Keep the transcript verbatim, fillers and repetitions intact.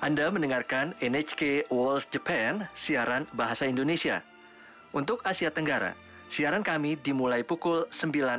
Anda mendengarkan N H K World Japan, siaran bahasa Indonesia. Untuk Asia Tenggara, siaran kami dimulai pukul sembilan